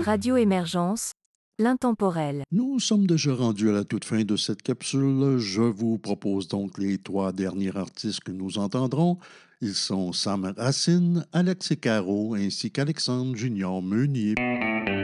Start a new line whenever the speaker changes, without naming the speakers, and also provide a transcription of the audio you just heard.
Radio Émergence, l'intemporel.
Nous sommes déjà rendus à la toute fin de cette capsule. Je vous propose donc les trois derniers artistes que nous entendrons. Ils sont Sam Racine, Alex et Caro, ainsi qu'Alexandre Junior Meunier.